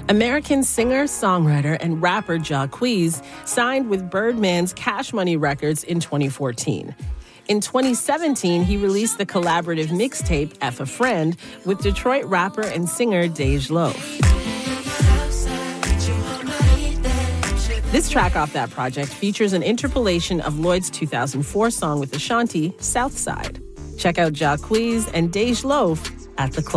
American singer, songwriter, and rapper Jacquees signed with Birdman's Cash Money Records in 2014. In 2017, he released the collaborative mixtape F a Friend with Detroit rapper and singer Dej Loaf. This track off that project features an interpolation of Lloyd's 2004 song with Ashanti, Southside. Check out Jacquees and Dej Loaf at the club.